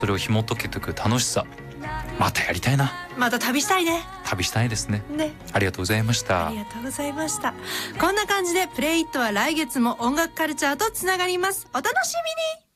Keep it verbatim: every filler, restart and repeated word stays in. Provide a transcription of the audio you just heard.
それを紐解けていく楽しさ、またやりたいな。 また旅したいね。 旅したいですね。 ね。 ありがとうございました。 ありがとうございました。こんな感じでプレイイットは来月も音楽カルチャーとつながります。お楽しみに。